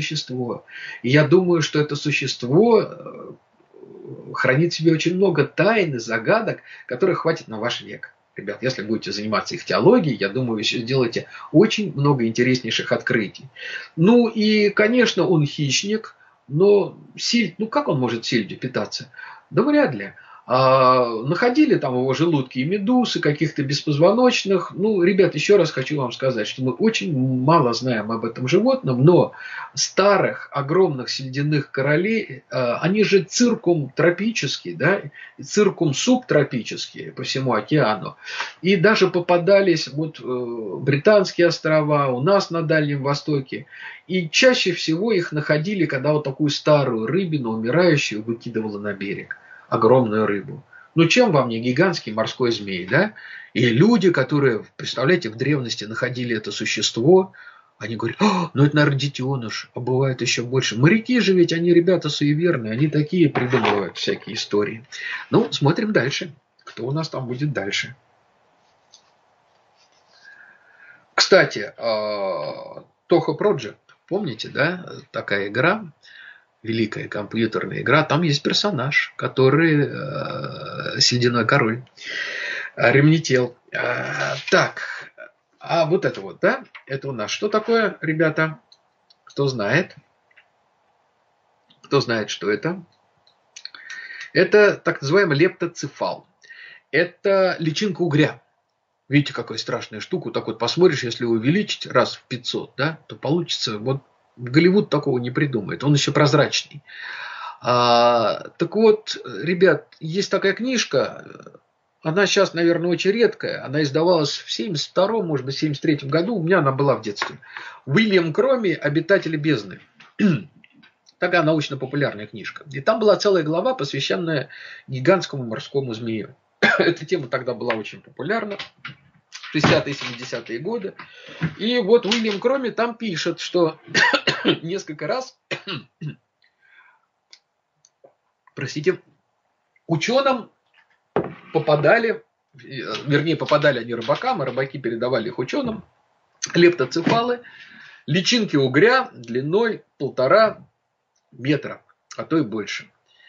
существо. И я думаю, что это существо хранит в себе очень много тайн и загадок, которых хватит на ваш век. Ребят, если будете заниматься их теологией, я думаю, вы сделаете очень много интереснейших открытий. Ну и, конечно, он хищник, но как он может сельдью питаться? Да вряд ли. Находили там его желудки и медуз, и каких-то беспозвоночных. Ну, ребят, еще раз хочу вам сказать, что мы очень мало знаем об этом животном, но старых, огромных сельдяных королей, они же циркум тропические, да, и циркум субтропические по всему океану. И даже попадались британские острова, у нас на Дальнем Востоке. И чаще всего их находили, когда вот такую старую рыбину, умирающую, выкидывала на берег. Огромную рыбу. Ну, чем вам не гигантский морской змей, да? И люди, которые, представляете, в древности находили это существо, они говорят, ну это, наверное, детеныш, а бывает еще больше. Моряки же ведь, они ребята суеверные, они такие придумывают всякие истории. Ну, смотрим дальше. Кто у нас там будет дальше? Кстати, Toho Project, помните, да? Такая игра. Великая компьютерная игра, там есть персонаж, который Сединой Король, Ремнетел. Так, а вот это вот, да, это у нас что такое, ребята? Кто знает? Кто знает, что это? Это так называемый лептоцефал. Это личинка угря. Видите, какая страшная штука. Так вот посмотришь, если увеличить раз в 500, да, то получится вот. Голливуд такого не придумает, он еще прозрачный. Так вот, ребят, есть такая книжка, она сейчас, наверное, очень редкая, она издавалась в 72-м, может быть, 73-м году, у меня она была в детстве. Уильям Кроми «Обитатели бездны». Такая научно-популярная книжка. И там была целая глава, посвященная гигантскому морскому змею. Эта тема тогда была очень популярна. 60-е, 70-е годы. И вот Уильям Кроми там пишет, что несколько раз, ученым попадали они рыбакам, а рыбаки передавали их ученым, лептоцефалы, личинки угря длиной 1,5 метра, а то и больше.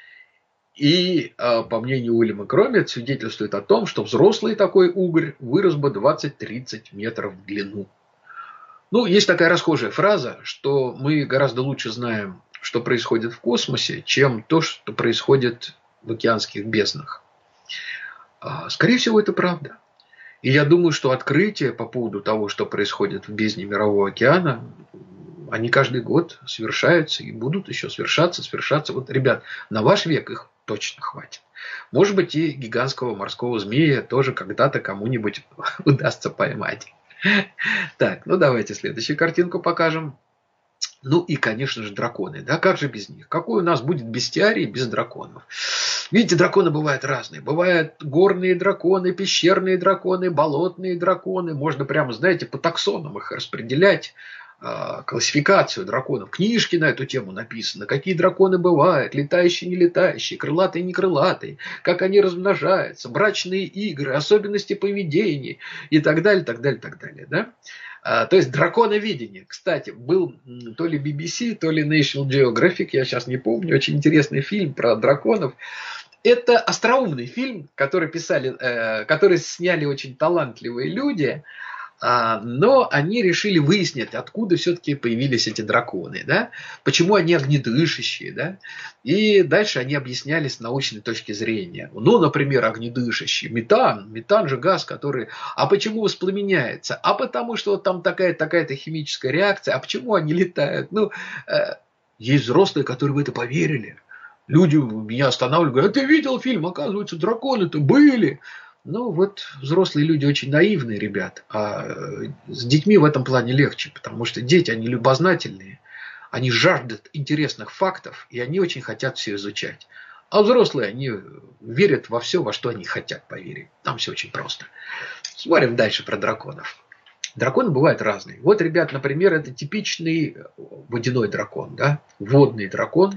И, по мнению Уильяма Кроми, это свидетельствует о том, что взрослый такой угорь вырос бы 20-30 метров в длину. Ну, есть такая расхожая фраза, что мы гораздо лучше знаем, что происходит в космосе, чем то, что происходит в океанских безднах. Скорее всего, это правда. И я думаю, что открытия по поводу того, что происходит в бездне Мирового океана, они каждый год совершаются и будут еще совершаться. Вот, ребят, на ваш век их точно хватит. Может быть, и гигантского морского змея тоже когда-то кому-нибудь удастся поймать. Так, ну давайте следующую картинку покажем. Ну и, конечно же, драконы. Да, как же без них? Какой у нас будет бестиарий без драконов? Видите, драконы бывают разные. Бывают горные драконы, пещерные драконы, болотные драконы. Можно прямо, знаете, по таксонам их распределять. Классификацию драконов. Книжки на эту тему написаны. Какие драконы бывают. Летающие, не летающие. Крылатые, не крылатые. Как они размножаются. Брачные игры. Особенности поведения. И так далее, так далее, так далее. Да? То есть драконовидение. Кстати, был то ли BBC, то ли National Geographic. Я сейчас не помню. Очень интересный фильм про драконов. Это остроумный фильм, который сняли очень талантливые люди. Но они решили выяснить, откуда все-таки появились эти драконы, да? Почему они огнедышащие, да? И дальше они объясняли с научной точки зрения. Ну, например, огнедышащий метан же газ, который... А почему воспламеняется? А потому что вот там такая-то химическая реакция. А почему они летают? Есть взрослые, которые в это поверили. Люди меня останавливают, говорят, а ты видел фильм? Оказывается, драконы-то были. Ну, вот взрослые люди очень наивные, ребят, а с детьми в этом плане легче, потому что дети, они любознательные, они жаждут интересных фактов, и они очень хотят все изучать. А взрослые, они верят во все, во что они хотят поверить. Там все очень просто. Смотрим дальше про драконов. Драконы бывают разные. Вот, ребят, например, это типичный водяной дракон, да? Водный дракон.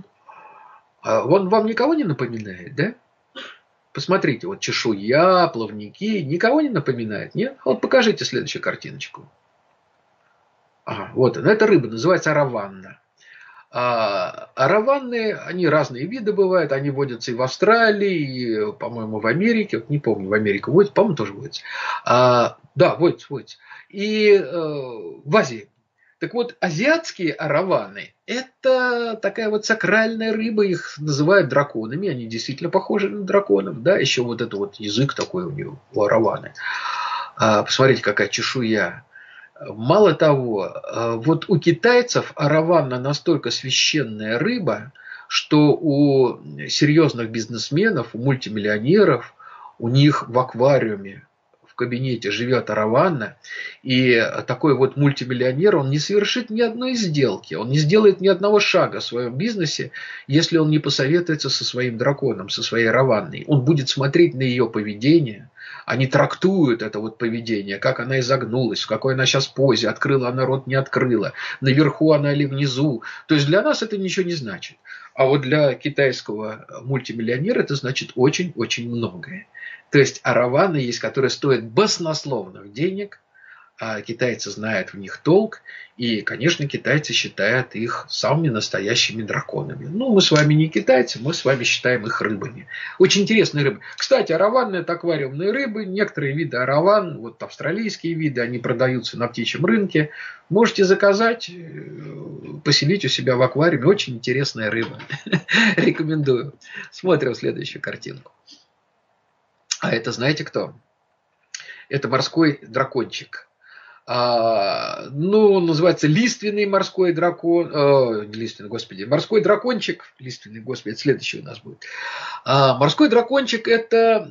Он вам никого не напоминает, да? Посмотрите, вот чешуя, плавники, никого не напоминает, нет? Вот покажите следующую картиночку. Вот она, эта рыба называется араванна. Араваны, они разные виды бывают, они водятся и в Австралии, и, по-моему, в Америке, вот не помню, в Америке водятся, по-моему, тоже водятся. Да, водятся. И в Азии. Так вот, азиатские араваны – это такая вот сакральная рыба, их называют драконами, они действительно похожи на драконов, да, еще вот это вот язык такой у него, у араваны. Посмотрите, какая чешуя. Мало того, вот у китайцев аравана настолько священная рыба, что у серьезных бизнесменов, у мультимиллионеров, у них в аквариуме в кабинете живет аравана, и такой вот мультимиллионер, он не совершит ни одной сделки, он не сделает ни одного шага в своем бизнесе, если он не посоветуется со своим драконом, со своей араванной. Он будет смотреть на ее поведение, они трактуют это вот поведение, как она изогнулась, в какой она сейчас позе, открыла она рот, не открыла, наверху она или внизу. То есть для нас это ничего не значит. А вот для китайского мультимиллионера это значит очень-очень многое. То есть араваны есть, которые стоят баснословных денег, а китайцы знают в них толк, и, конечно, китайцы считают их самыми настоящими драконами. Ну, мы с вами не китайцы, мы с вами считаем их рыбами. Очень интересные рыбы. Кстати, араваны – это аквариумные рыбы. Некоторые виды араван, вот австралийские виды, они продаются на птичьем рынке. Можете заказать, поселить у себя в аквариуме. Очень интересная рыба. Рекомендую. Смотрим следующую картинку. А это знаете кто? Это морской дракончик. Он называется лиственный морской дракон, морской дракончик, лиственный, господи, это следующий у нас будет. Морской дракончик – это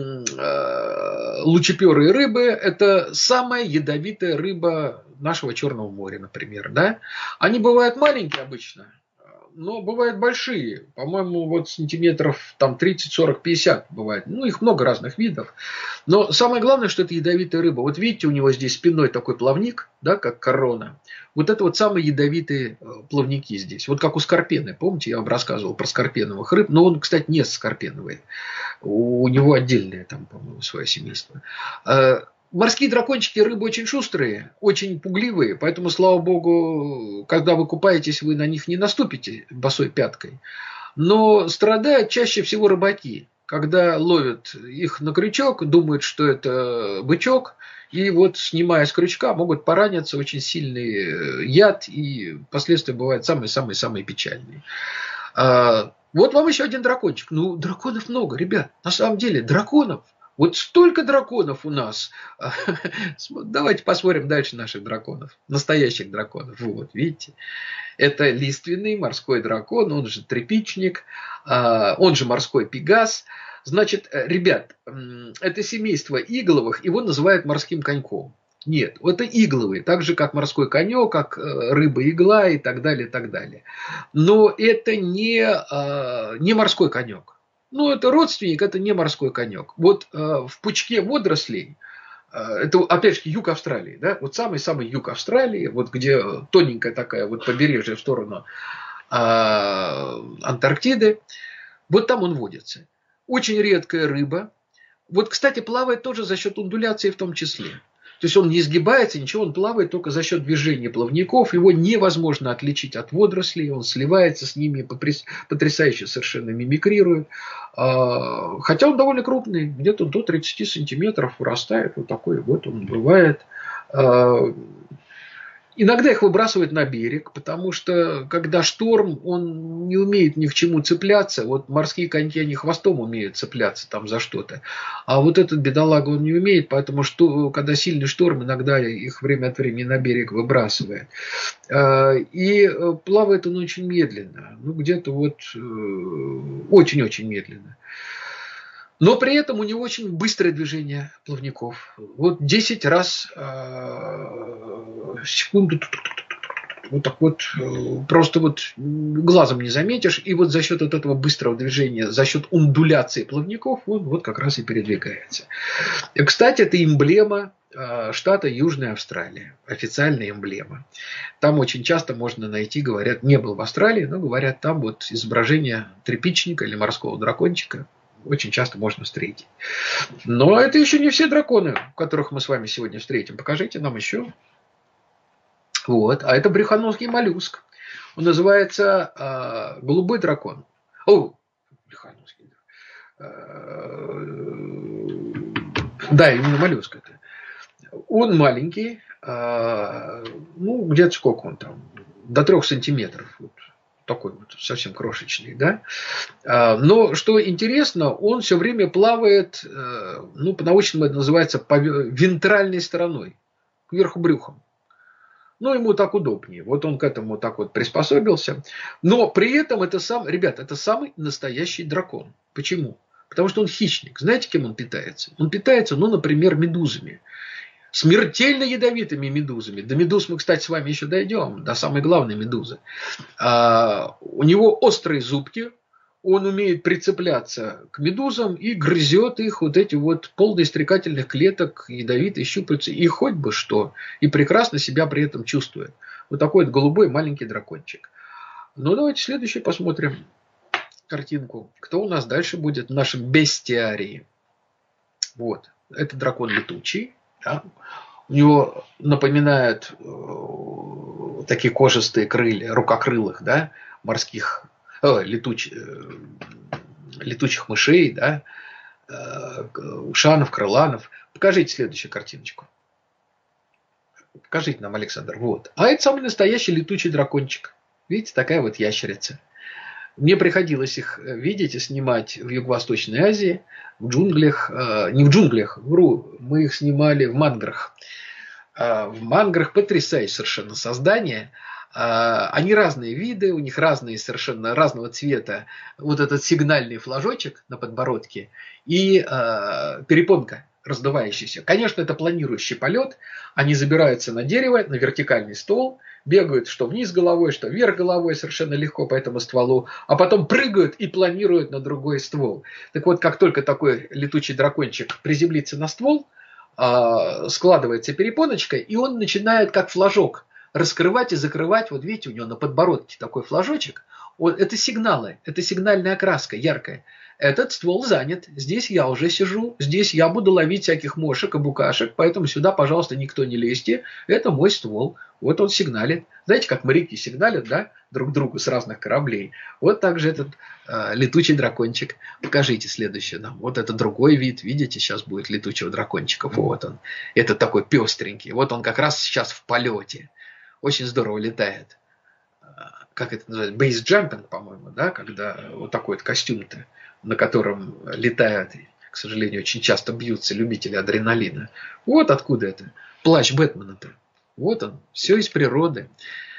лучеперые рыбы, это самая ядовитая рыба нашего Черного моря, например, да? Они бывают маленькие обычно, но бывают большие, по-моему, вот сантиметров там 30, 40, 50 бывает. Ну, их много разных видов. Но самое главное, что это ядовитая рыба. Вот видите, у него здесь спиной такой плавник, да, как корона. Вот это вот самые ядовитые плавники здесь. Вот как у скорпены. Помните, я вам рассказывал про скорпеновых рыб. Но он, кстати, не скорпеновый. У него отдельное там, по-моему, свое семейство. Морские дракончики рыбы очень шустрые, очень пугливые, поэтому, слава богу, когда вы купаетесь, вы на них не наступите босой пяткой. Но страдают чаще всего рыбаки, когда ловят их на крючок, думают, что это бычок, и вот, снимая с крючка, могут пораниться, очень сильный яд, и последствия бывают самые-самые-самые печальные. Вот вам еще один дракончик. Ну, драконов много, ребят, на самом деле, драконов. Вот столько драконов у нас. Давайте посмотрим дальше наших драконов. Настоящих драконов. Вот, видите. Это лиственный морской дракон, он же тряпичник, он же морской пегас. Значит, ребят, это семейство игловых, его называют морским коньком. Нет, это игловые, так же, как морской конек, как рыба-игла и так далее, и так далее. Но это не морской конек. Ну, это родственник, это не морской конек. Вот в пучке водорослей, это опять же юг Австралии, да, вот самый-самый юг Австралии, вот где тоненькая такая вот побережье в сторону Антарктиды, вот там он водится. Очень редкая рыба. Вот, кстати, плавает тоже за счет ундуляции в том числе. То есть он не изгибается, ничего, он плавает только за счет движения плавников. Его невозможно отличить от водорослей, он сливается с ними, потрясающе совершенно мимикрирует. Хотя он довольно крупный, где-то до 30 сантиметров вырастает, вот такой вот он бывает. Иногда их выбрасывают на берег, потому что, когда шторм, он не умеет ни к чему цепляться. Вот морские коньки, они хвостом умеют цепляться там за что-то. А вот этот бедолага, он не умеет, поэтому, когда сильный шторм, иногда их время от времени на берег выбрасывает. И плавает он очень медленно. Ну, где-то вот очень-очень медленно. Но при этом у него очень быстрое движение плавников. Вот 10 раз в секунду. Вот так вот, просто вот глазом не заметишь. И вот за счет вот этого быстрого движения, за счет ундуляции плавников, он вот как раз и передвигается. И, кстати, это эмблема штата Южная Австралия. Официальная эмблема. Там очень часто можно найти, говорят, не был в Австралии, но говорят, там вот изображение тряпичника или морского дракончика. Очень часто можно встретить. Но это еще не все драконы, которых мы с вами сегодня встретим. Покажите нам еще. Вот. А это брюхоногий моллюск. Он называется «Голубой дракон». О, Михайловский. Да, именно моллюск это. Он маленький, ну, где-то сколько он там, до 3 сантиметров. Вот, такой вот совсем крошечный, да. Но что интересно, он все время плавает, ну, по-научному это называется вентральной стороной, кверху брюхом. Ну, ему так удобнее. Вот он к этому так вот приспособился. Но при этом это ребята, это самый настоящий дракон. Почему? Потому что он хищник. Знаете, кем он питается? Он питается, ну, например, медузами. Смертельно ядовитыми медузами. До медуз мы, кстати, с вами еще дойдем. До самой главной медузы. У него острые зубки. Он умеет прицепляться к медузам и грызет их вот эти вот полные стрекательных клеток, ядовитые щупальца, и хоть бы что. И прекрасно себя при этом чувствует. Вот такой вот голубой маленький дракончик. Ну, давайте следующий посмотрим картинку. Кто у нас дальше будет в нашем бестиарии? Вот. Это дракон летучий. Да? У него напоминают такие кожистые крылья, рукокрылых, да, морских, летучих мышей, да, ушанов, крыланов. Покажите следующую картиночку. Покажите нам, Александр. Вот. А это самый настоящий летучий дракончик. Видите, такая вот ящерица. Мне приходилось их видеть и снимать в Юго-Восточной Азии, в джунглях, не в джунглях, вру, мы их снимали в манграх. В манграх потрясающее совершенно создание. Они разные виды, у них разные совершенно разного цвета вот этот сигнальный флажочек на подбородке и перепонка раздувающаяся. Конечно, это планирующий полет. Они забираются на дерево, на вертикальный ствол, бегают что вниз головой, что вверх головой совершенно легко по этому стволу, а потом прыгают и планируют на другой ствол. Так вот, как только такой летучий дракончик приземлится на ствол, складывается перепоночка, и он начинает как флажок раскрывать и закрывать. Вот видите, у него на подбородке такой флажочек. Это сигналы, это сигнальная окраска яркая. Этот ствол занят, здесь я уже сижу, здесь я буду ловить всяких мошек и букашек, поэтому сюда, пожалуйста, никто не лезьте, это мой ствол. Вот он сигналит. Знаете, как моряки сигналят, да, друг другу с разных кораблей. Вот так же этот летучий дракончик. Покажите следующее нам. Вот это другой вид, видите, сейчас будет летучего дракончика. Вот он. Это такой пестренький. Вот он как раз сейчас в полете. Очень здорово летает. Как это называется? Бейсджампинг, по-моему, да, когда вот такой вот костюм-то, на котором летают, к сожалению, очень часто бьются любители адреналина. Вот откуда это. Плащ Бэтмена-то. Вот он. Все из природы.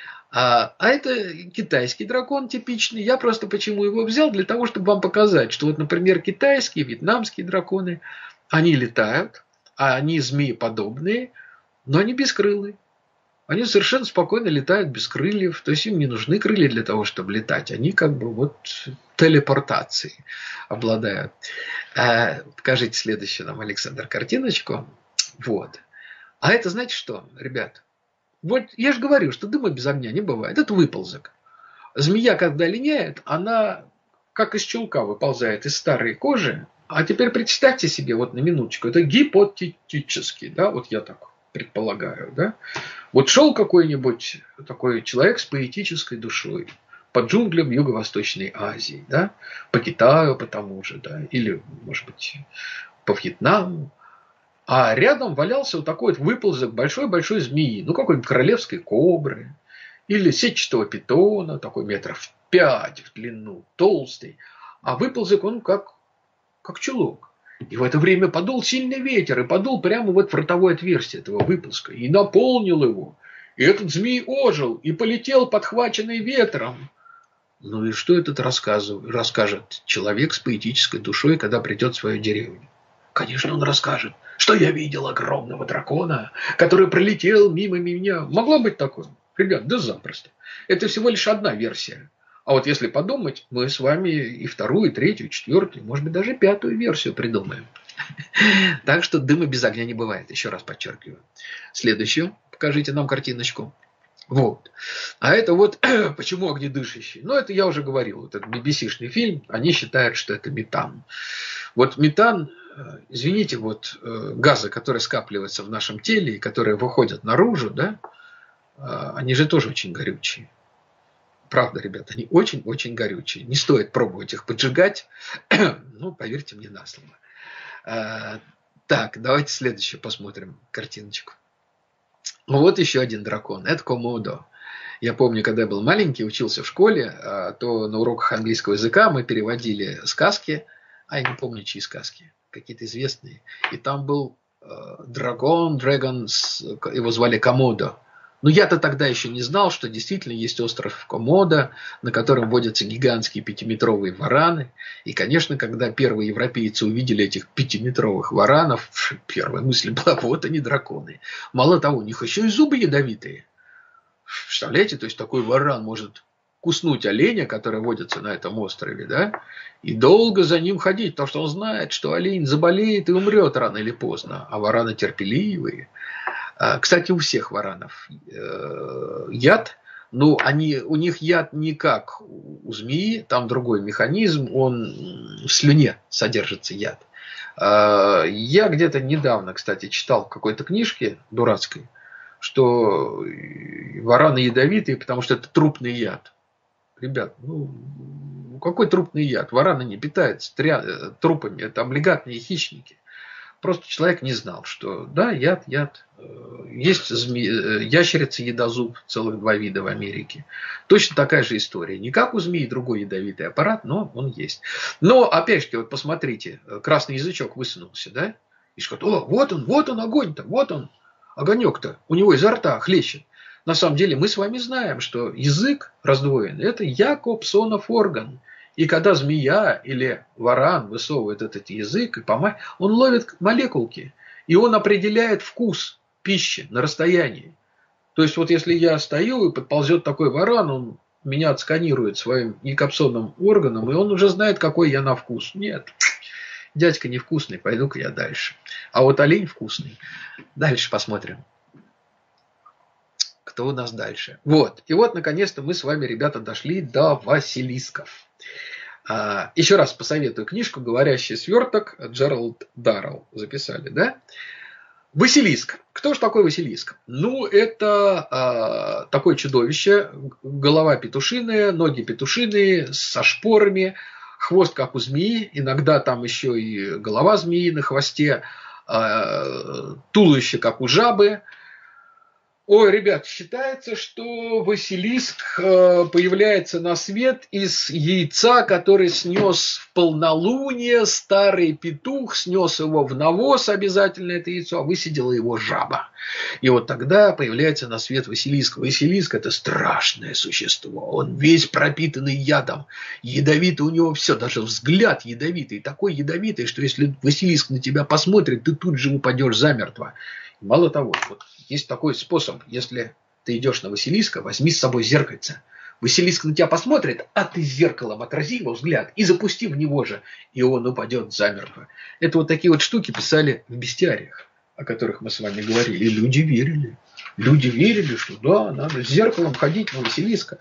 А это китайский дракон типичный. Я просто почему его взял? Для того, чтобы вам показать, что вот, например, китайские, вьетнамские драконы, они летают, а они змееподобные, но они бескрылые. Они совершенно спокойно летают без крыльев. То есть им не нужны крылья для того, чтобы летать. Они как бы вот телепортацией обладают. Покажите следующую нам, Александр, картиночку. Вот. А это знаете что, ребят? Вот я же говорю, что дыма без огня не бывает. Это выползок. Змея, когда линяет, она как из чулка выползает из старой кожи. А теперь представьте себе, вот на минуточку, это гипотетически, да, вот я так предполагаю, да. Вот шел какой-нибудь такой человек с поэтической душой по джунглям Юго-Восточной Азии, да, по Китаю, по тому же, да, или, может быть, по Вьетнаму. А рядом валялся вот такой вот выползок большой-большой змеи, ну, какой-нибудь королевской кобры, или сетчатого питона, такой метров 5 в длину, толстый. А выползок он как чулок. И в это время подул сильный ветер, и подул прямо вот в ротовое отверстие этого выползка, и наполнил его. И этот змей ожил, и полетел, подхваченный ветром. Ну и что этот расскажет человек с поэтической душой, когда придет в свою деревню? Конечно, он расскажет, что я видел огромного дракона, который пролетел мимо меня. Могло быть такое? Ребят, да запросто. Это всего лишь одна версия. А вот если подумать, мы с вами и вторую, и третью, и четвертую, может быть, даже пятую версию придумаем. Так что дыма без огня не бывает, еще раз подчеркиваю. Следующую, покажите нам картиночку. Вот. А это вот почему огнедышащий. Ну, это я уже говорил. Вот этот BBC-шный фильм, они считают, что это метан. Вот метан, извините, вот газы, которые скапливаются в нашем теле и которые выходят наружу, да, они же тоже очень горючие. Правда, ребята, они очень-очень горючие. Не стоит пробовать их поджигать. Ну, поверьте мне на слово. Так, давайте следующую посмотрим картиночку. Вот еще один дракон. Это Комодо. Я помню, когда я был маленький, учился в школе, то на уроках английского языка мы переводили сказки. Я не помню, чьи сказки. Какие-то известные. И там был дракон, его звали Комодо. Но я-то тогда еще не знал, что действительно есть остров Комодо, на котором водятся гигантские 5-метровые вараны. И, конечно, когда первые европейцы увидели этих 5-метровых варанов, первая мысль была: вот они, драконы. Мало того, у них еще и зубы ядовитые. Представляете, то есть такой варан может куснуть оленя, который водится на этом острове, да, и долго за ним ходить, потому что он знает, что олень заболеет и умрет рано или поздно, а вараны терпеливые. Кстати, у всех варанов яд, но у них яд не как у змеи, там другой механизм, в слюне содержится яд. Я где-то недавно, кстати, читал в какой-то книжке дурацкой, что вараны ядовитые, потому что это трупный яд. Ребят, какой трупный яд? Вараны не питаются трупами, это облигатные хищники. Просто человек не знал, что да, яд. Есть ящерица ядозуб, целых 2 вида в Америке. Точно такая же история. Не как у змеи другой ядовитый аппарат, но он есть. Но, опять же, вот посмотрите, красный язычок высунулся, да? И сказал: вот он огонь-то, вот он, огонек-то, у него изо рта хлещет. На самом деле мы с вами знаем, что язык раздвоен – это Якобсонов орган. И когда змея или варан высовывает этот язык, он ловит молекулки, и он определяет вкус пищи на расстоянии. То есть, вот если я стою, и подползет такой варан, он меня отсканирует своим Якобсоновым органом, и он уже знает, какой я на вкус. Нет, дядька невкусный, пойду-ка я дальше. А вот олень вкусный. Дальше посмотрим. Кто у нас дальше? Вот. И вот, наконец-то, мы с вами, ребята, дошли до Василисков. Еще раз посоветую книжку «Говорящий сверток» Джеральд Даррелл. Записали, да? Василиск. Кто же такой Василиск? Это такое чудовище. Голова петушиная, ноги петушиные, со шпорами, хвост как у змеи. Иногда там еще и голова змеи на хвосте, туловище как у жабы. Ой, ребят, считается, что Василиск появляется на свет из яйца, который снес в полнолуние старый петух, снес его в навоз обязательно, это яйцо, а высидела его жаба. И вот тогда появляется на свет Василиск. Василиск – это страшное существо, он весь пропитанный ядом, ядовитый у него все, даже взгляд ядовитый, такой ядовитый, что если Василиск на тебя посмотрит, ты тут же упадешь замертво. Мало того, вот есть такой способ: если ты идешь на Василиска, возьми с собой зеркальце. Василиск на тебя посмотрит, а ты зеркалом отрази его взгляд и запусти в него же, и он упадет замертво. Это вот такие вот штуки писали в бестиариях, о которых мы с вами говорили. И люди верили. Люди верили, что да, надо с зеркалом ходить на Василиска.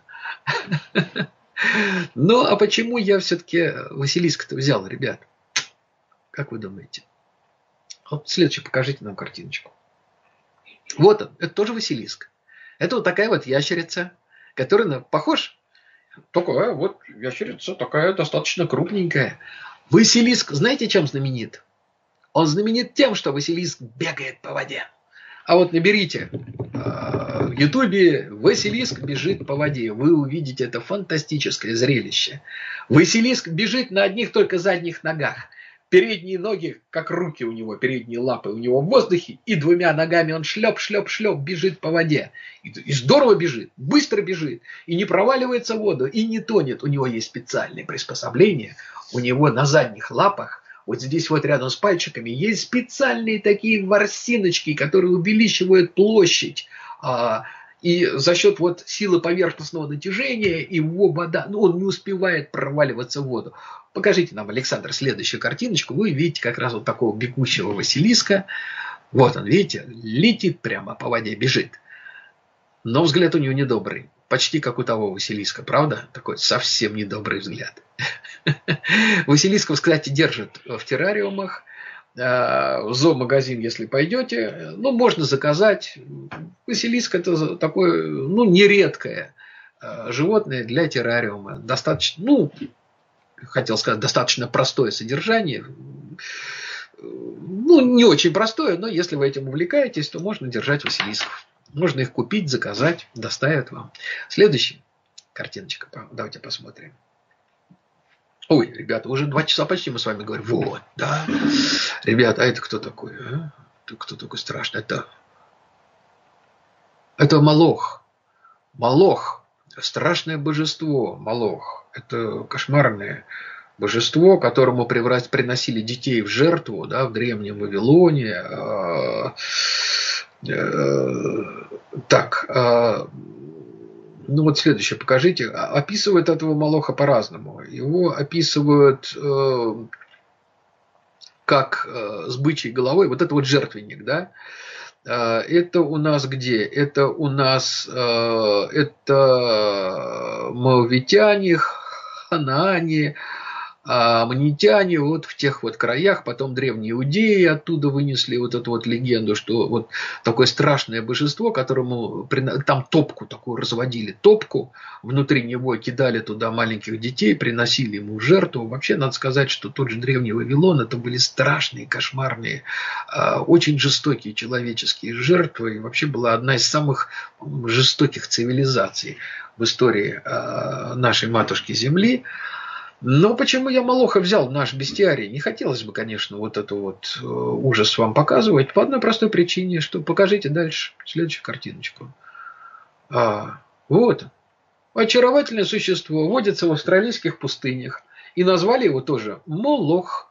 Ну, а почему я все-таки Василиска-то взял, ребят? Как вы думаете? Вот следующее, покажите нам картиночку. Вот он, это тоже Василиск. Это вот такая вот ящерица, которая похож. Такая вот ящерица, такая достаточно крупненькая. Василиск, знаете, чем знаменит? Он знаменит тем, что Василиск бегает по воде. А вот наберите в Ютубе «Василиск бежит по воде». Вы увидите это фантастическое зрелище. Василиск бежит на одних только задних ногах. Передние ноги, как руки у него, передние лапы у него в воздухе, и 2 ногами он шлеп-шлеп-шлеп бежит по воде. И здорово бежит, быстро бежит, и не проваливается в воду, и не тонет. У него есть специальные приспособления. У него на задних лапах, вот здесь вот рядом с пальчиками, есть специальные такие ворсиночки, которые увеличивают площадь. И за счет вот силы поверхностного натяжения его вода, он не успевает проваливаться в воду. Покажите нам, Александр, следующую картиночку. Вы видите как раз вот такого бегущего Василиска. Вот он, видите, летит прямо по воде, бежит. Но взгляд у него недобрый. Почти как у того Василиска, правда? Такой совсем недобрый взгляд. Василисков, кстати, держат в террариумах. В зоомагазин, если пойдете, можно заказать. Василиск — это такое, нередкое животное для террариума. Достаточно, ну, хотел сказать, достаточно простое содержание. Ну, не очень простое, но если вы этим увлекаетесь, то можно держать василисков. Можно их купить, заказать, доставят вам. Следующая картиночка. Давайте посмотрим. Ой, ребята, уже 2 часа почти мы с вами говорим. Вот, да. Ребята, а это кто такой? А? Это кто такой страшный? Это Молох. Молох. Страшное божество. Молох. Это кошмарное божество, которому приносили детей в жертву, да, в древнем Вавилоне. Так, ну вот следующее покажите. Описывают этого Молоха по-разному. Его описывают как с бычьей головой. Вот это вот жертвенник, да. Это у нас где? Это у нас это моавитяне, ханаане, аммонитяне, вот в тех вот краях, потом древние иудеи оттуда вынесли вот эту вот легенду, что вот такое страшное божество, которому там топку такую разводили, топку, внутри него кидали туда маленьких детей, приносили ему жертву. Вообще, надо сказать, что тот же древний Вавилон, это были страшные, кошмарные, очень жестокие человеческие жертвы, и вообще была одна из самых жестоких цивилизаций в истории нашей матушки Земли. Но почему я Молоха взял в наш бестиарий? Не хотелось бы, конечно, вот эту вот ужас вам показывать. По одной простой причине, что покажите дальше следующую картиночку. Вот. Очаровательное существо водится в австралийских пустынях. И назвали его тоже Молох.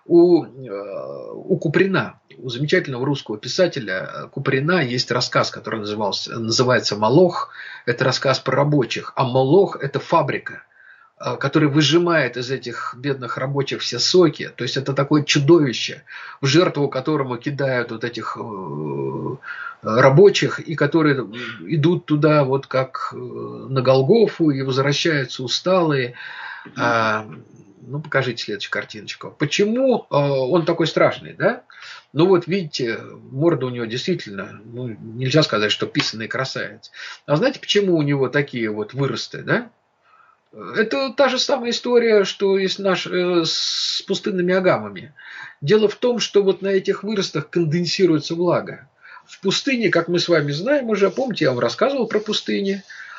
У Куприна, у замечательного русского писателя Куприна есть рассказ, который называется «Молох». Это рассказ про рабочих. А Молох – это фабрика, который выжимает из этих бедных рабочих все соки. То есть это такое чудовище, в жертву которому кидают вот этих рабочих, и которые идут туда вот как на Голгофу и возвращаются усталые. Ну, покажите следующую картиночку. Почему он такой страшный, да? Ну, вот видите, морда у него действительно, ну, нельзя сказать, что писаный красавец. А знаете, почему у него такие вот выросты, да? Это та же самая история, что и с пустынными агамами. Дело в том, что вот на этих выростах конденсируется влага. В пустыне, как мы с вами знаем уже, помните, я вам рассказывал про пустыни,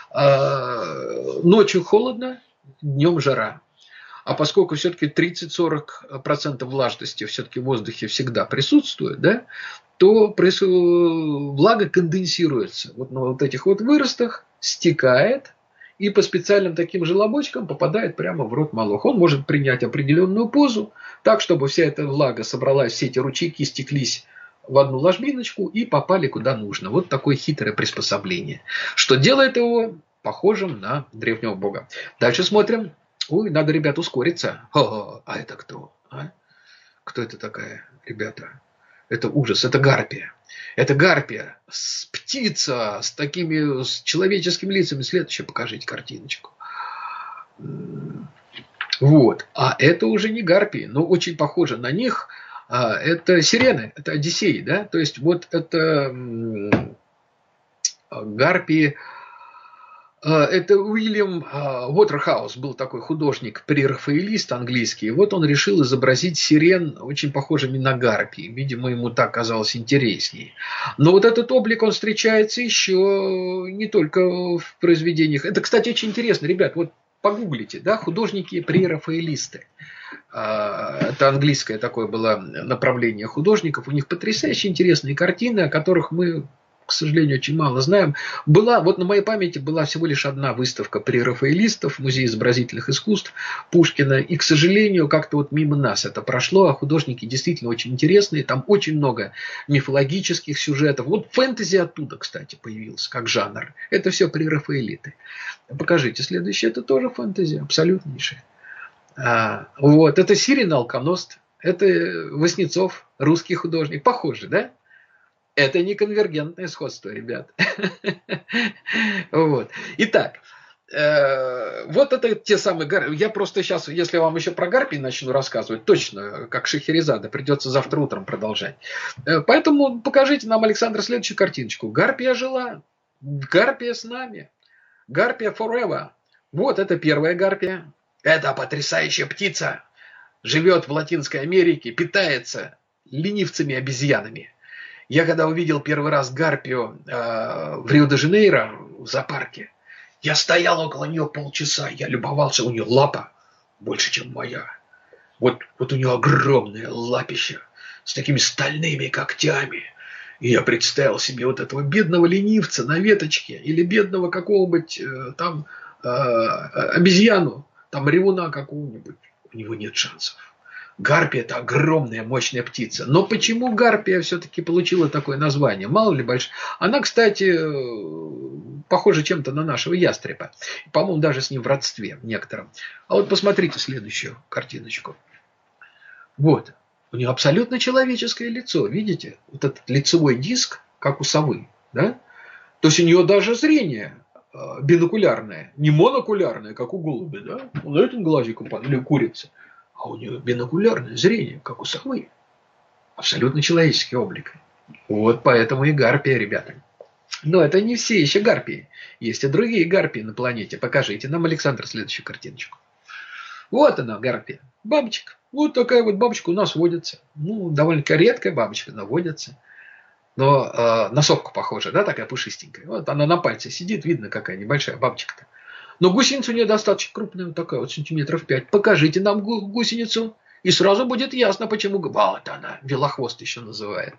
ночью холодно, днем жара. А поскольку все-таки 30-40% влажности все-таки в воздухе всегда присутствует, да, то влага конденсируется вот на вот этих вот выростах, стекает, и по специальным таким желобочкам попадает прямо в рот Молоха. Он может принять определенную позу, так, чтобы вся эта влага собралась, все эти ручейки стеклись в одну ложбиночку и попали куда нужно. Вот такое хитрое приспособление, что делает его похожим на древнего бога. Дальше смотрим. Ой, надо, ребят, ускориться. А это кто? Кто это такая, ребята? Это ужас, это гарпия. Это гарпия, птица с такими с человеческими лицами. Следующее покажите картиночку. Вот. А это уже не гарпии, но очень похоже на них. Это сирены, это одиссеи, да? То есть вот это гарпии. Это Уильям Уотерхаус, был такой художник, прерафаэлист английский. И вот он решил изобразить сирен очень похожими на гарпии. Видимо, ему так казалось интереснее. Но вот этот облик, он встречается еще не только в произведениях. Это, кстати, очень интересно. Ребят, вот погуглите, да, художники-прерафаэлисты. Это английское такое было направление художников. У них потрясающе интересные картины, о которых мы, к сожалению, очень мало знаем. Вот на моей памяти была всего лишь одна выставка прерафаэлистов в Музее изобразительных искусств Пушкина. И, к сожалению, как-то вот мимо нас это прошло. А художники действительно очень интересные. Там очень много мифологических сюжетов. Вот фэнтези оттуда, кстати, появился как жанр. Это все прерафаэлиты. Покажите следующее. Это тоже фэнтези, абсолютнейшее. Вот. Это Сирин Алконост. Это Васнецов, русский художник. Похоже, да? Это не конвергентное сходство, ребят. Вот. Итак, вот это те самые гарпии. Я просто сейчас, если вам еще про гарпий начну рассказывать, точно, как Шахерезада, придется завтра утром продолжать. Поэтому покажите нам, Александр, следующую картиночку. Гарпия жила, гарпия с нами. Гарпия forever. Вот это первая гарпия. Это потрясающая птица. Живет в Латинской Америке, питается ленивцами-обезьянами. Я когда увидел первый раз гарпию в Рио-де-Жанейро в зоопарке, я стоял около нее полчаса, я любовался, у нее лапа больше, чем моя. Вот у нее огромное лапище с такими стальными когтями. И я представил себе вот этого бедного ленивца на веточке или бедного какого-нибудь там обезьяну, там ревуна какого-нибудь. У него нет шансов. Гарпия – это огромная, мощная птица. Но почему гарпия все-таки получила такое название? Мало ли больше. Она, кстати, похожа чем-то на нашего ястреба. По-моему, даже с ним в родстве некотором. А вот посмотрите следующую картиночку. Вот. У нее абсолютно человеческое лицо. Видите? Вот этот лицевой диск, как у совы. Да? То есть у нее даже зрение бинокулярное. Не монокулярное, как у голубя. Да? На этом глазику или курица. А у нее бинокулярное зрение, как у совы. Абсолютно человеческий облик. Вот поэтому и гарпия, ребята. Но это не все еще гарпии. Есть и другие гарпии на планете. Покажите нам, Александр, следующую картиночку. Вот она, гарпия. Бабочка. Вот такая вот бабочка у нас водится. Ну, довольно-таки редкая бабочка, но водится. Но на совку похожа, да, такая пушистенькая. Вот она на пальце сидит, видно, какая небольшая бабочка-то. Но гусеница у нее достаточно крупная, вот такая вот, сантиметров 5. Покажите нам гусеницу, и сразу будет ясно, почему. Вот она, велохвост еще называют.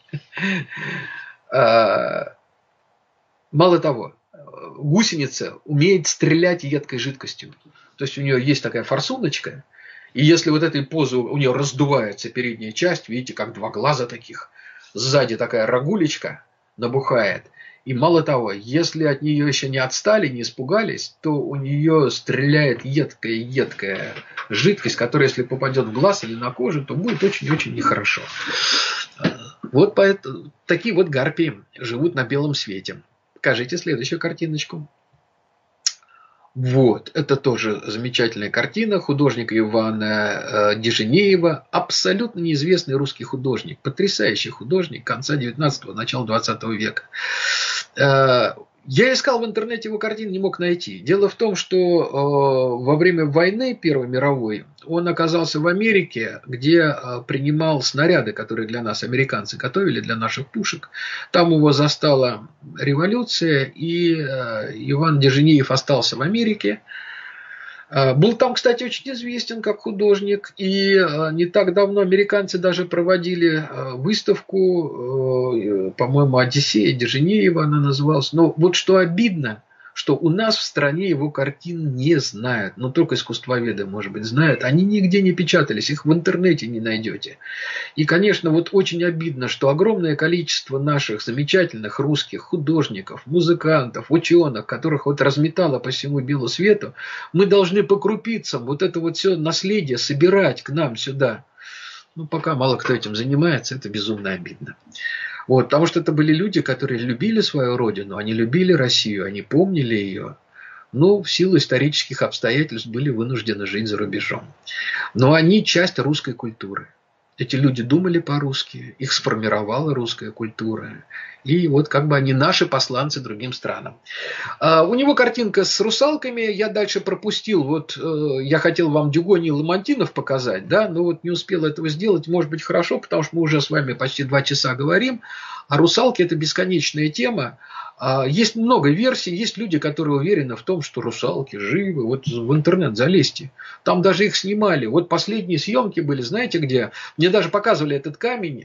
Мало того, гусеница умеет стрелять едкой жидкостью. То есть у нее есть такая форсуночка, и если вот этой позы у нее раздувается передняя часть, видите, как два глаза таких, сзади такая рогулечка набухает. И мало того, если от нее еще не отстали, не испугались, то у нее стреляет едкая жидкость, которая, если попадет в глаз или на кожу, то будет очень-очень нехорошо. Вот поэтому такие вот гарпии живут на белом свете. Покажите следующую картиночку. Вот, это тоже замечательная картина художника Ивана Деженеева. Абсолютно неизвестный русский художник. Потрясающий художник конца 19-го, начала 20 века. Я искал в интернете его картины, не мог найти. Дело в том, что во время войны Первой мировой он оказался в Америке, где принимал снаряды, которые для нас американцы готовили, для наших пушек. Там его застала революция, и Иван Деженеев остался в Америке. Был там, кстати, очень известен как художник, и не так давно американцы даже проводили выставку, по-моему, «Одиссея» Деженеева она называлась. Но вот что обидно, что у нас в стране его картин не знают, но только искусствоведы, может быть, знают. Они нигде не печатались, их в интернете не найдете. И, конечно, вот очень обидно, что огромное количество наших замечательных русских художников, музыкантов, ученых, которых вот разметало по всему белу свету, мы должны по крупицам вот это вот все наследие собирать к нам сюда. Ну, пока мало кто этим занимается, это безумно обидно. Вот, потому что это были люди, которые любили свою родину, они любили Россию, они помнили ее, но в силу исторических обстоятельств были вынуждены жить за рубежом. Но они часть русской культуры. Эти люди думали по-русски, их сформировала русская культура. И вот как бы они наши посланцы другим странам. У него картинка с русалками, я дальше пропустил. Вот я хотел вам Дюгони и Ламантинов показать, да, но вот не успел этого сделать. Может быть, хорошо, потому что мы уже с вами почти 2 часа говорим. А русалки – это бесконечная тема. Есть много версий, есть люди, которые уверены в том, что русалки живы. Вот в интернет залезьте. Там даже их снимали. Вот последние съемки были, знаете где? Мне даже показывали этот камень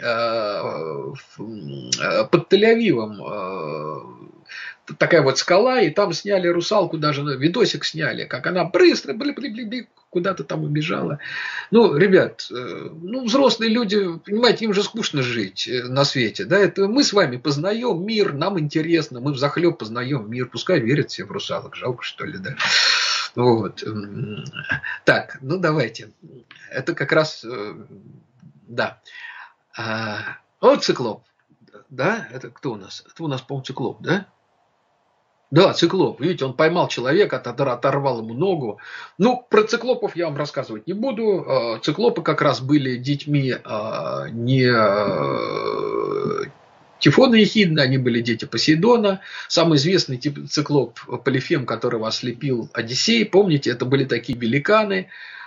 под Тель-Авивом. Такая вот скала, и там сняли русалку, даже видосик сняли, как она быстро куда-то там убежала. Ну, ребят, ну, взрослые люди, понимаете, им же скучно жить на свете, да, это мы с вами познаем мир, нам интересно, мы взахлеб познаем мир, пускай верят все в русалок, жалко что ли, да. Вот. Так, ну давайте. Это как раз, да. Вот циклоп, да, это кто у нас? Это у нас, по-моему, циклоп, да? Да, циклоп. Видите, он поймал человека, оторвал ему ногу. Ну, про циклопов я вам рассказывать не буду. Циклопы как раз были детьми не Тифон и Ехидна, они были дети Посейдона. Самый известный циклоп Полифем, которого ослепил Одиссей, помните, это были такие великаны,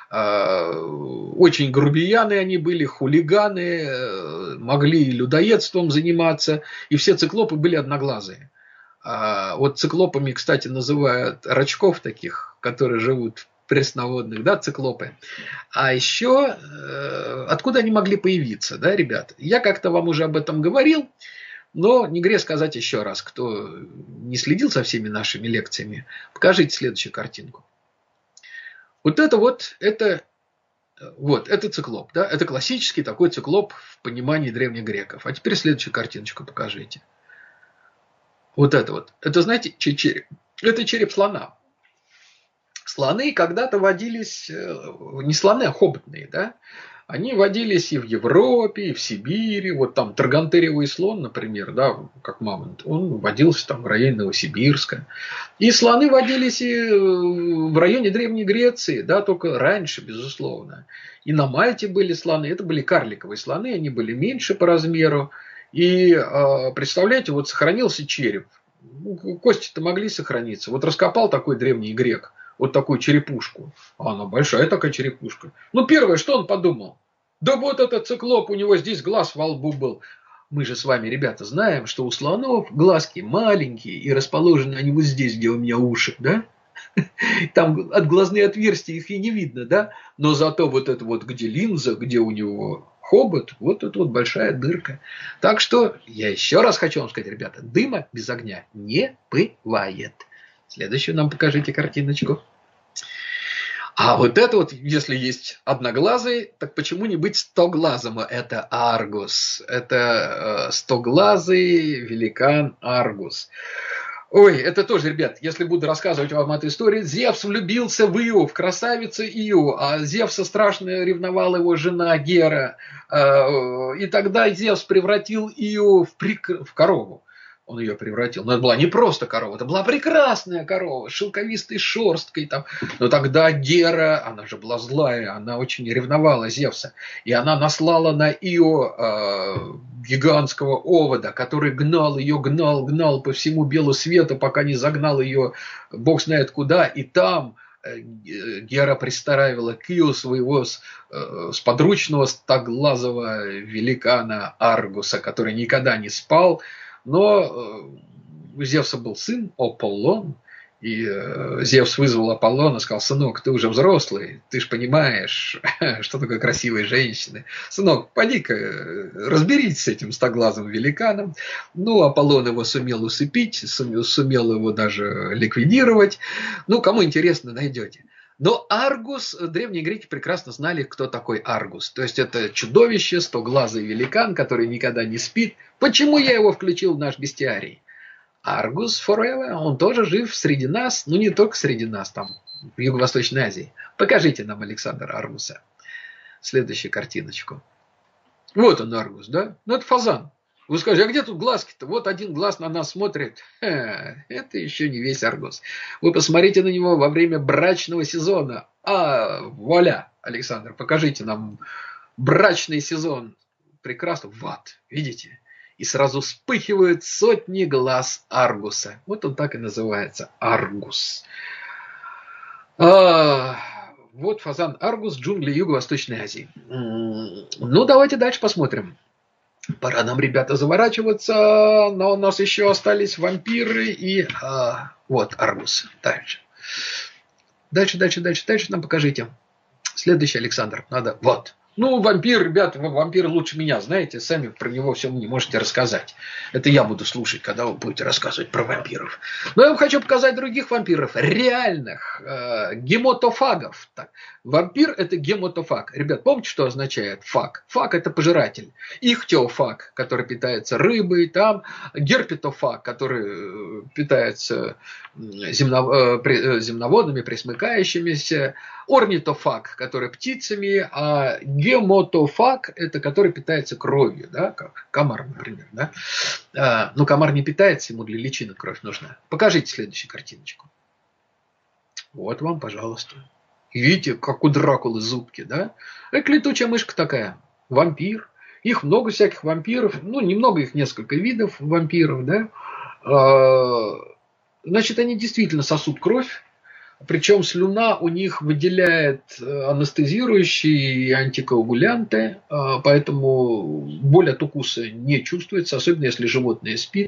очень грубияны они были, хулиганы, могли людоедством заниматься, и все циклопы были одноглазые. Вот циклопами, кстати, называют рачков таких, которые живут в пресноводных, да, циклопы. А еще, откуда они могли появиться, да, ребят? Я как-то вам уже об этом говорил, но не грех сказать еще раз, кто не следил за всеми нашими лекциями, покажите следующую картинку. Вот это циклоп, да, это классический такой циклоп в понимании древних греков. А теперь следующую картиночку покажите. Это, знаете, череп. Это череп слона. Слоны когда-то водились, не слоны, а хоботные, да? Они водились и в Европе, и в Сибири. Вот там таргантериевый слон, например, да, как мамонт, он водился там в районе Новосибирска. И слоны водились и в районе Древней Греции, да, только раньше, безусловно. И на Мальте были слоны, это были карликовые слоны, они были меньше по размеру. И представляете, вот сохранился череп. Кости-то могли сохраниться. Вот раскопал такой древний грек вот такую черепушку. А она большая такая черепушка. Ну, первое, что он подумал? Да вот этот циклоп, у него здесь глаз во лбу был. Мы же с вами, ребята, знаем, что у слонов глазки маленькие, и расположены они вот здесь, где у меня уши, да? Там от глазные отверстия их и не видно, да? Но зато вот это вот, где линза, где у него хобот, вот это вот большая дырка. Так что я еще раз хочу вам сказать, ребята, дыма без огня не бывает. Следующую нам покажите картиночку. А вот это вот, если есть одноглазый, так почему не быть стоглазым? Это Аргус. Это стоглазый великан Аргус. Ой, это тоже, ребят, если буду рассказывать вам эту историю, Зевс влюбился в Ио, в красавицу Ио, а Зевса страшно ревновала его жена Гера, и тогда Зевс превратил Ио в корову. Он ее превратил. Но это была не просто корова, это была прекрасная корова с шелковистой шерсткой. Там. Но тогда Гера, она же была злая, она очень ревновала Зевса. И она наслала на Ио гигантского овода, который гнал ее, гнал по всему белу свету, пока не загнал ее бог знает куда. И там Гера приставила к Ио своего сподручного стоглазого великана Аргуса, который никогда не спал. Но у Зевса был сын Аполлон, и Зевс вызвал Аполлона и сказал: сынок, ты уже взрослый, ты же понимаешь, что такое красивые женщины. Сынок, поди-ка разберись с этим стоглазым великаном. Ну, Аполлон его сумел усыпить, сумел его даже ликвидировать. Ну, кому интересно, найдете. Но Аргус, древние греки прекрасно знали, кто такой Аргус. То есть это чудовище, стоглазый великан, который никогда не спит. Почему я его включил в наш бестиарий? Аргус forever, он тоже жив среди нас, но не только среди нас, там, в Юго-Восточной Азии. Покажите нам Александра Аргуса. Следующую картиночку. Вот он, Аргус, да? Ну, это фазан. Вы скажете, а где тут глазки-то? Вот один глаз на нас смотрит. Это еще не весь Аргус. Вы посмотрите на него во время брачного сезона. Вуаля, Александр, покажите нам брачный сезон. Прекрасно. Вот, видите? И сразу вспыхивают сотни глаз Аргуса. Вот он так и называется. Аргус. Вот фазан Аргус, джунгли Юго-Восточной Азии. Ну, давайте дальше посмотрим. Пора нам, ребята, заворачиваться, но у нас еще остались вампиры и... вот, Аргус. Дальше нам покажите. Следующий, Александр, надо... Вот. Ну, вампир, ребята, вампир лучше меня, знаете, сами про него все не можете рассказать. Это я буду слушать, когда вы будете рассказывать про вампиров. Но я вам хочу показать других вампиров, реальных, гемотофагов. Так. Вампир – это гемотофаг. Ребят, помните, что означает фаг? Фаг – это пожиратель. Ихтиофаг, который питается рыбой, там герпетофаг, который питается земноводными, пресмыкающимися, орнитофаг, который птицами, а гемотофаг – это который питается кровью, да, как комар, например. Да? Но комар не питается, ему для личинок кровь нужна. Покажите следующую картиночку. Вот вам, пожалуйста. Видите, как у Дракулы зубки, да? Это летучая мышка такая, вампир. Их много всяких вампиров, ну, немного их, несколько видов вампиров, да. Значит, они действительно сосут кровь, причем слюна у них выделяет анестезирующие и антикоагулянты, поэтому боль от укуса не чувствуется, особенно если животное спит.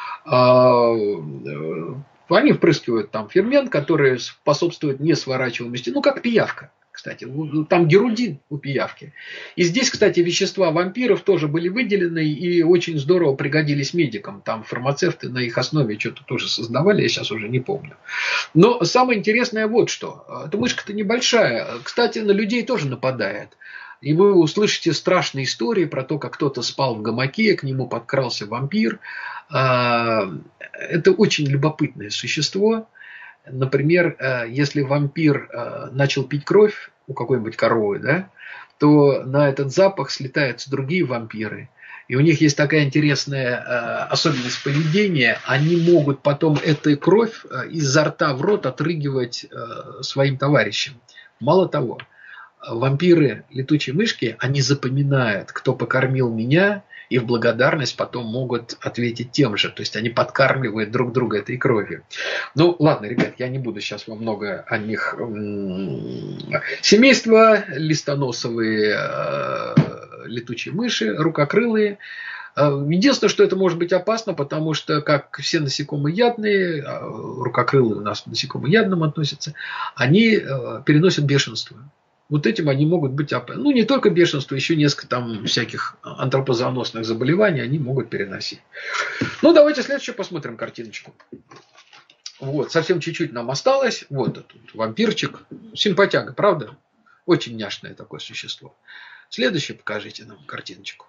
Они впрыскивают там фермент, который способствует несворачиваемости, ну, как пиявка. Кстати, там герудин у пиявки. И здесь, кстати, вещества вампиров тоже были выделены и очень здорово пригодились медикам. Там фармацевты на их основе что-то тоже создавали, я сейчас уже не помню. Но самое интересное вот что. Эта мышка-то небольшая. Кстати, на людей тоже нападает. И вы услышите страшные истории про то, как кто-то спал в гамаке, к нему подкрался вампир. Это очень любопытное существо. Например, если вампир начал пить кровь у какой-нибудь коровы, да, то на этот запах слетаются другие вампиры. И у них есть такая интересная особенность поведения. Они могут потом эту кровь изо рта в рот отрыгивать своим товарищам. Мало того, вампиры летучие мышки, они запоминают, кто покормил меня, и в благодарность потом могут ответить тем же. То есть они подкармливают друг друга этой кровью. Ну, ладно, ребят, я не буду сейчас вам много о них. Семейство листоносовые летучие мыши, рукокрылые. Единственное, что это может быть опасно, потому что, как все насекомоядные, рукокрылые у нас к насекомоядным относятся, они переносят бешенство. Вот этим они могут быть опасны. Ну, не только бешенство, еще несколько там всяких антропозооносных заболеваний они могут переносить. Ну, давайте следующую посмотрим картиночку. Вот, совсем чуть-чуть нам осталось. Вот этот вампирчик. Симпатяга, правда? Очень няшное такое существо. Следующее покажите нам картиночку.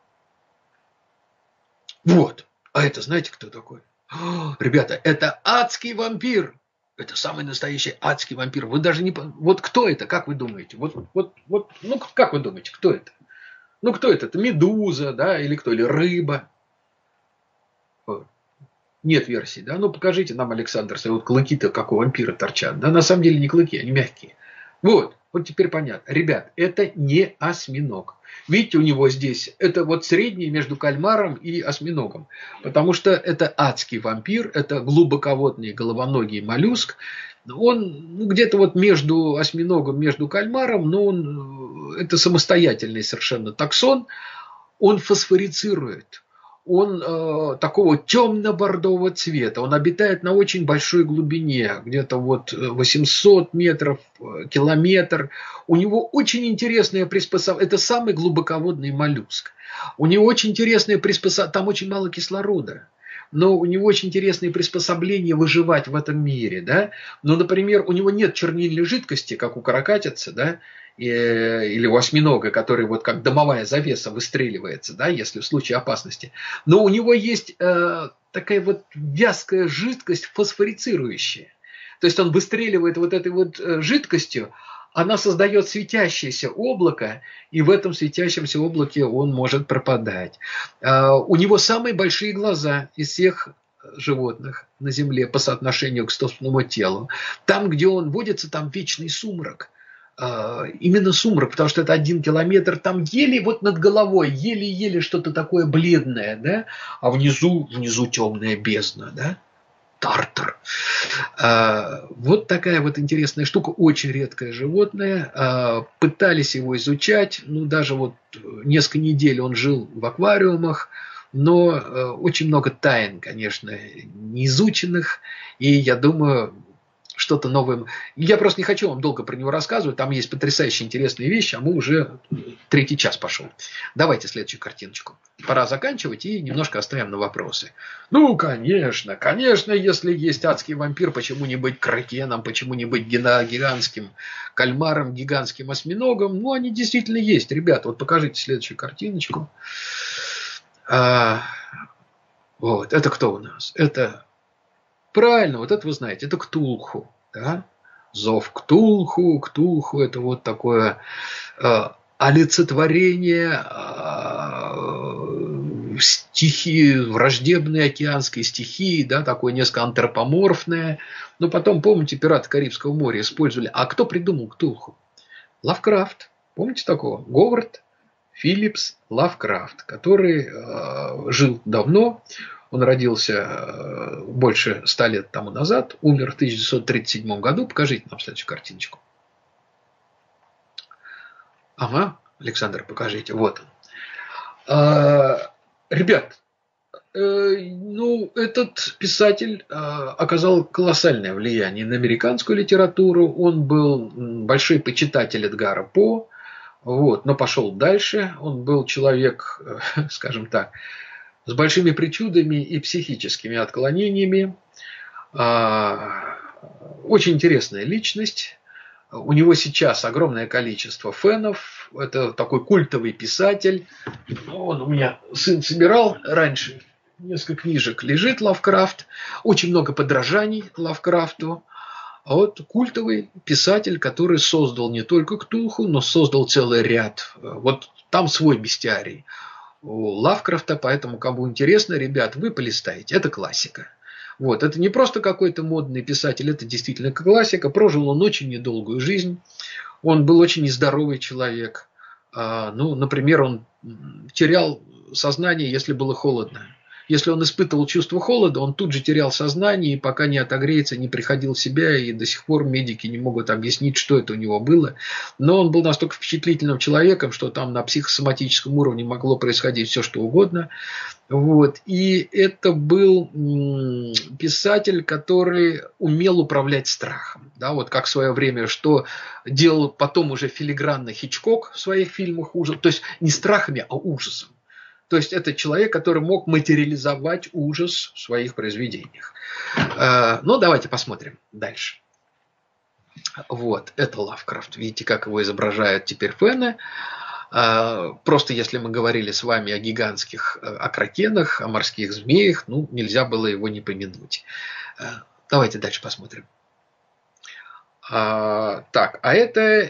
Вот. А это знаете, кто такой? Ребята, это адский вампир. Это самый настоящий адский вампир. Вы даже не... Вот кто это, как вы думаете? Ну, как вы думаете, кто это? Ну, кто это? Это медуза, да, или кто? Или рыба? Нет версии, да? Ну, покажите нам, Александр, вот клыки-то, как у вампира торчат. Да, на самом деле не клыки, они мягкие. Вот теперь понятно. Ребят, это не осьминог. Видите, у него здесь, это вот среднее между кальмаром и осьминогом. Потому что это адский вампир, это глубоководный головоногий моллюск. Он где-то вот между осьминогом, между кальмаром, но это самостоятельный совершенно таксон. Он фосфорицирует. Он такого темно-бордового цвета. Он обитает на очень большой глубине, где-то вот 800 метров, километр. У него очень интересное приспособление. Это самый глубоководный моллюск. У него очень интересное приспособление. Там очень мало кислорода. Но у него очень интересные приспособления выживать в этом мире. Да? Но, например, у него нет чернильной жидкости, как у каракатицы, да? Или у осьминога, который вот как дымовая завеса выстреливается, да, если в случае опасности. Но у него есть такая вот вязкая жидкость фосфорицирующая. То есть он выстреливает вот этой вот жидкостью, она создает светящееся облако, и в этом светящемся облаке он может пропадать. У него самые большие глаза из всех животных на Земле по соотношению к собственному телу. Там, где он водится, там вечный сумрак. Именно сумрак, потому что это 1 километр, там еле вот над головой, еле-еле что-то такое бледное, да, а внизу темная бездна, да, Тартар. Вот такая вот интересная штука, очень редкое животное, пытались его изучать, ну, даже вот несколько недель он жил в аквариумах, но очень много тайн, конечно, неизученных, и я думаю, что-то новое. Я просто не хочу вам долго про него рассказывать. Там есть потрясающие интересные вещи, а мы уже 3-й час пошел. Давайте следующую картиночку. Пора заканчивать и немножко оставим на вопросы. Ну, конечно, если есть адский вампир, почему не быть кракеном, почему не быть гигантским кальмаром, гигантским осьминогом? Ну, они действительно есть. Ребята, вот покажите следующую картиночку. Вот, это кто у нас? Это... Правильно, вот это вы знаете, это Ктулху, да? Зов Ктулху, Ктулху это вот такое олицетворение стихии, враждебной океанской стихии, да, такое несколько антропоморфное. Но потом, помните, пираты Карибского моря использовали. А кто придумал Ктулху? Лавкрафт. Помните такого? Говард Филлипс Лавкрафт, который жил давно. Он родился больше 100 лет тому назад, умер в 1937 году. Покажите нам следующую картиночку. Ага, Александр, покажите. Вот он. Ребят, ну, этот писатель оказал колоссальное влияние на американскую литературу. Он был большой почитатель Эдгара По, вот, но пошел дальше. Он был человек, скажем так, с большими причудами и психическими отклонениями. Очень интересная личность. У него сейчас огромное количество фенов. Это такой культовый писатель. Он у меня сын собирал раньше. Несколько книжек лежит Лавкрафт. Очень много подражаний Лавкрафту. А вот культовый писатель, который создал не только Ктулху, но создал целый ряд. Вот там свой бестиарий у Лавкрафта, поэтому, кому интересно, ребят, вы полистаете. Это классика. Вот, это не просто какой-то модный писатель, это действительно классика. Прожил он очень недолгую жизнь. Он был очень нездоровый человек. Ну, например, он терял сознание, если было холодно. Если он испытывал чувство холода, он тут же терял сознание, и пока не отогреется, не приходил в себя, и до сих пор медики не могут объяснить, что это у него было. Но он был настолько впечатлительным человеком, что там на психосоматическом уровне могло происходить все, что угодно. Вот. И это был писатель, который умел управлять страхом. Да, вот как в свое время, что делал потом уже филигранно Хичкок в своих фильмах ужас, то есть не страхами, а ужасом. То есть это человек, который мог материализовать ужас в своих произведениях. Ну, давайте посмотрим дальше. Вот, это Лавкрафт. Видите, как его изображают теперь фены. Просто если мы говорили с вами о гигантских окракенах, о морских змеях, ну, нельзя было его не помянуть. Давайте дальше посмотрим. Так, а это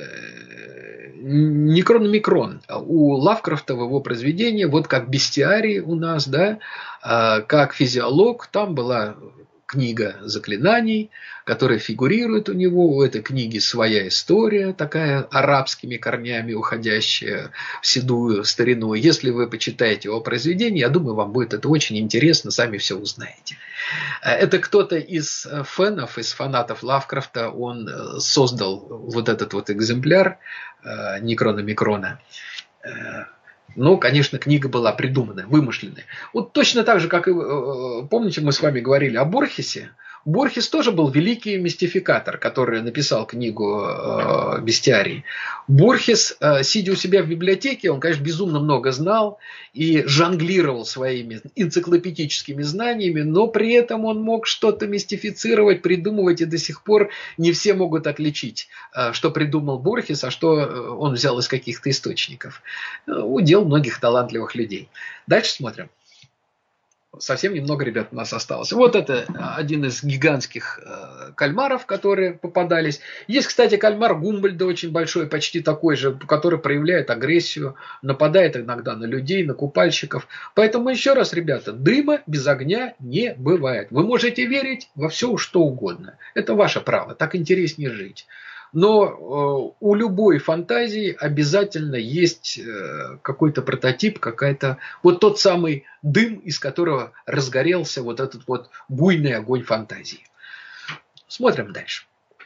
Некрономикрон. У Лавкрафта в его произведении, вот как бестиарий у нас, да, как физиолог, там была книга заклинаний, которая фигурирует у него. У этой книги своя история, такая арабскими корнями уходящая в седую старину. Если вы почитаете его произведение, я думаю, вам будет это очень интересно, сами все узнаете. Это кто-то из фенов, из фанатов Лавкрафта, он создал вот этот вот экземпляр Некрономикрона. Ну, конечно, книга была придуманная, вымышленная. Вот точно так же, как и, помните, мы с вами говорили о Борхесе. Борхес тоже был великий мистификатор, который написал книгу «Бестиарий». Борхес, сидя у себя в библиотеке, он, конечно, безумно много знал и жонглировал своими энциклопедическими знаниями, но при этом он мог что-то мистифицировать, придумывать, и до сих пор не все могут отличить, что придумал Борхес, а что он взял из каких-то источников. Удел многих талантливых людей. Дальше смотрим. Совсем немного ребят у нас осталось. Вот это один из гигантских кальмаров, которые попадались. Есть, кстати, кальмар Гумбольда очень большой, почти такой же, который проявляет агрессию, нападает иногда на людей, на купальщиков. Поэтому еще раз, ребята, дыма без огня не бывает. Вы можете верить во все, что угодно. Это ваше право, так интереснее жить. Но у любой фантазии обязательно есть какой-то прототип, какая-то вот тот самый дым, из которого разгорелся вот этот вот буйный огонь фантазии. Смотрим дальше.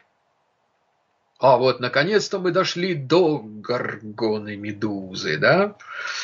А вот наконец-то мы дошли до Горгоны Медузы, да?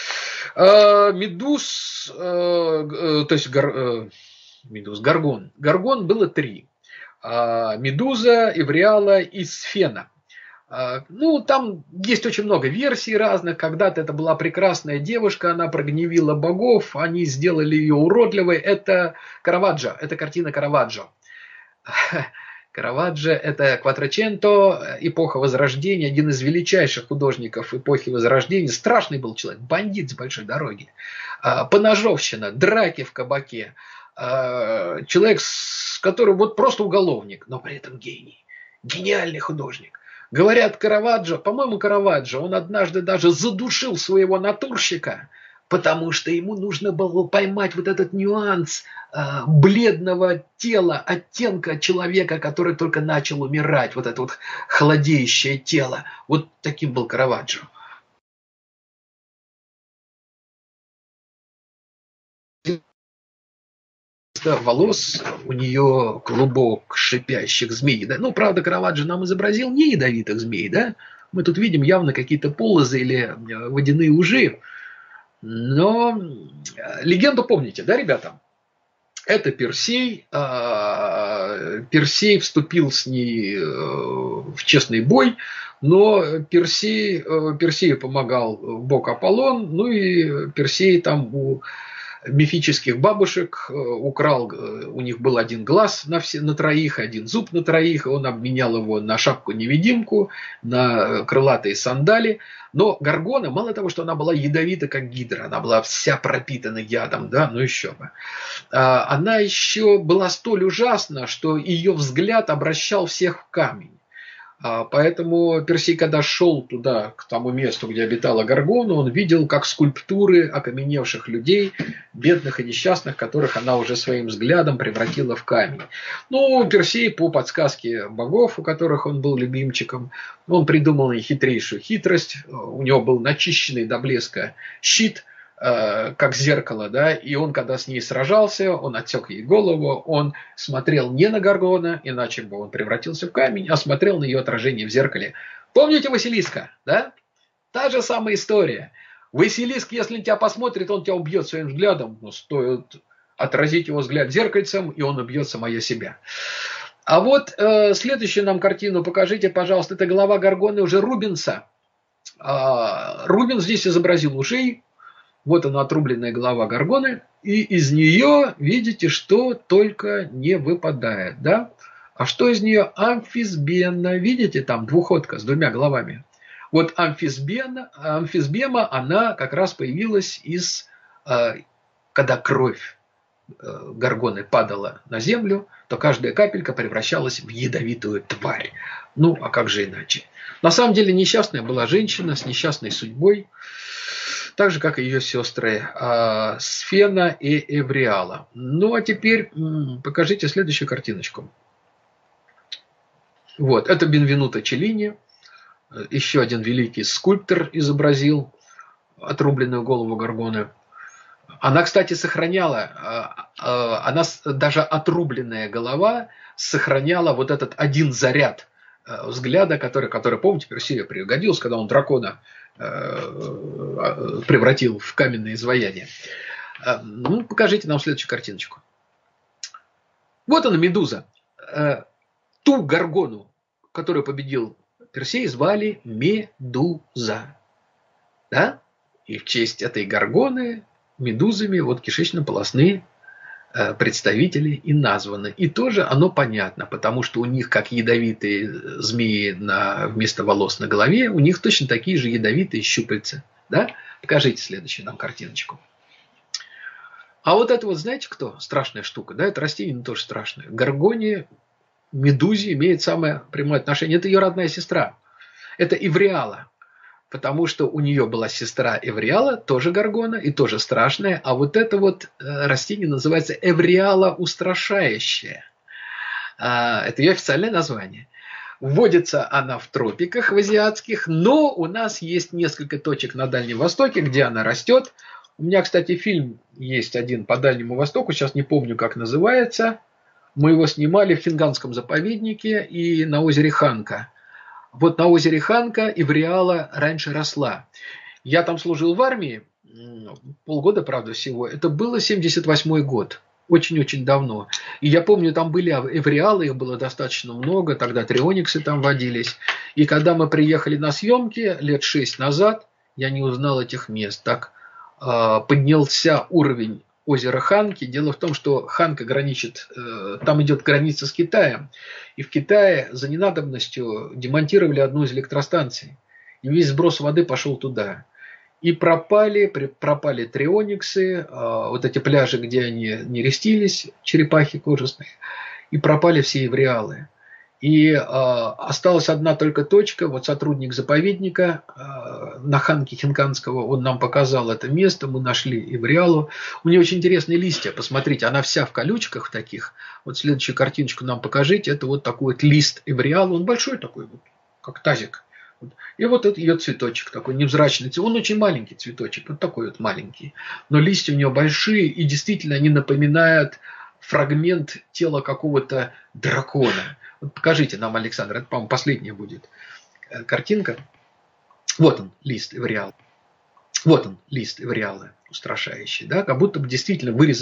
Медуз, то есть Медуз, Горгон. Горгон было 3. Медуза, Эвриала и Сфена. Ну, там есть очень много версий разных. Когда-то это была прекрасная девушка, она прогневила богов, они сделали ее уродливой. Это Караваджо, это картина Караваджо. Караваджо – это Кватроченто, эпоха Возрождения, один из величайших художников эпохи Возрождения. Страшный был человек, бандит с большой дороги. Поножовщина, драки в кабаке. Человек, который вот просто уголовник, но при этом гений. Гениальный художник. Говорят, Караваджо, по-моему, Караваджо, он однажды даже задушил своего натурщика, потому что ему нужно было поймать вот этот нюанс бледного тела, оттенка человека, который только начал умирать, вот это вот холодеющее тело. Вот таким был Караваджо. волос у нее клубок шипящих змей. Да? Ну, правда, Караваджо нам изобразил не ядовитых змей, да? Мы тут видим явно какие-то полозы или водяные ужи. Но легенду помните, да, ребята? Это Персей. Персей вступил с ней в честный бой, но Персею помогал бог Аполлон, ну и Персей там у мифических бабушек украл, у них был один глаз на троих, один зуб на троих, он обменял его на шапку-невидимку, на крылатые сандали. Но Горгона, мало того, что она была ядовита, как гидра, она была вся пропитана ядом, да, ну еще бы. Она еще была столь ужасна, что ее взгляд обращал всех в камень. Поэтому Персей, когда шел туда, к тому месту, где обитала Горгона, он видел, как скульптуры окаменевших людей, бедных и несчастных, которых она уже своим взглядом превратила в камень. Ну, Персей, по подсказке богов, у которых он был любимчиком, он придумал хитрейшую хитрость. У него был начищенный до блеска щит, как зеркало, да, и он, когда с ней сражался, он отсек ей голову, он смотрел не на Горгона, иначе бы он превратился в камень, а смотрел на ее отражение в зеркале. Помните Василиска, да? Та же самая история. Василиск, если на тебя посмотрит, он тебя убьет своим взглядом, но стоит отразить его взгляд зеркальцем, и он убьет самое себя. А вот следующую нам картину покажите, пожалуйста, это голова Горгоны уже Рубенса. Рубенс здесь изобразил ушей. Вот она, отрубленная голова Горгоны, и из нее, видите, что только не выпадает, да? А что из нее? Амфисбена, видите, там двуходка с двумя головами. Вот амфисбема, она как раз появилась когда кровь Горгоны падала на землю, то каждая капелька превращалась в ядовитую тварь. Ну, а как же иначе? На самом деле несчастная была женщина с несчастной судьбой, так же, как и ее сестры Сфена и Эвриала. Ну, а теперь покажите следующую картиночку. Вот, это Бенвенуто Челлини. Еще один великий скульптор изобразил отрубленную голову Горгоны. Она, кстати, сохраняла, даже отрубленная голова сохраняла вот этот один заряд взгляда, который, помните, Персею пригодился, когда он дракона превратил в каменное изваяние. Ну, покажите нам следующую картиночку. Вот она, Медуза. Ту Горгону, которую победил Персей, звали Медуза. Да? И в честь этой Горгоны медузами вот кишечно-полостные представители и названы. И тоже оно понятно, потому что у них, как ядовитые змеи вместо волос на голове, у них точно такие же ядовитые щупальца. Да? Покажите следующую нам картиночку. А вот это вот, знаете кто? Страшная штука. Да? Это растение тоже страшное. Горгоне, медузе имеет самое прямое отношение. Это ее родная сестра. Это Эвриала. Потому что у нее была сестра Эвриала, тоже Горгона, и тоже страшная. А вот это вот растение называется Эвриала устрашающая. Это ее официальное название. Водится она в тропиках, в азиатских, но у нас есть несколько точек на Дальнем Востоке, где она растет. У меня, кстати, фильм есть один по Дальнему Востоку, сейчас не помню, как называется. Мы его снимали в Финганском заповеднике и на озере Ханка. Вот на озере Ханка Эвриала раньше росла. Я там служил в армии, полгода, правда, всего. Это было 78 год, очень-очень давно. И я помню, там были эвриалы, их было достаточно много, тогда триониксы там водились. И когда мы приехали на съемки лет 6 назад, я не узнал этих мест. Так поднялся уровень озера Ханки. Дело в том, что Ханка граничит, там идет граница с Китаем. И в Китае за ненадобностью демонтировали одну из электростанций. И весь сброс воды пошел туда. И пропали триониксы, вот эти пляжи, где они нерестились, черепахи кожистые. И пропали все эвриалы. И осталась одна только точка, вот сотрудник заповедника на Ханке Хинканского, он нам показал это место, мы нашли эвриалу. У нее очень интересные листья, посмотрите, она вся в колючках таких. Вот следующую картиночку нам покажите, это вот такой вот лист эвриалы, он большой такой, вот, как тазик. И вот это ее цветочек такой невзрачный, он очень маленький цветочек, вот такой вот маленький. Но листья у нее большие, и действительно они напоминают фрагмент тела какого-то дракона. Вот покажите нам, Александр, это, по-моему, последняя будет картинка. Вот он, лист эвриала. Вот он, лист эвриала устрашающий, да, как будто бы действительно вырезали